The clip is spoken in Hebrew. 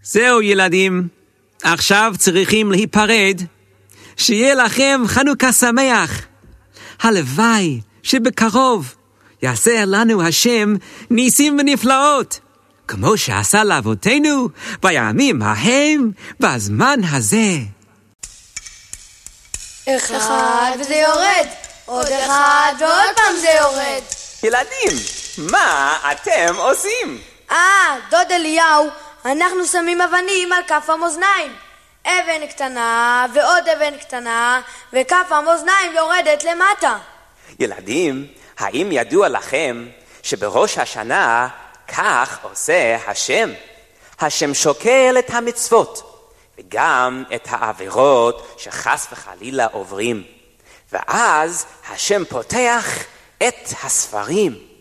זהו ילדים, עכשיו צריכים להיפרד. שיהיה לכם חנוכה שמח. הלוואי שבקרוב יעשה לנו השם ניסים ונפלאות, כמו שעשה לאבותינו בימים ההם בזמן הזה. אחד וזה יורד, עוד אחד ועוד פעם זה יורד. ילדים, מה אתם עושים? דוד אליהו, אנחנו שמים אבנים על כף המאזניים. אבן קטנה ועוד אבן קטנה, וכף המאזניים יורדת למטה. ילדים, האם ידוע לכם שבראש השנה כך עושה השם? השם שוקל את המצוות וגם את העבירות שחס וחלילה עוברים, ואז השם פותח את הספרים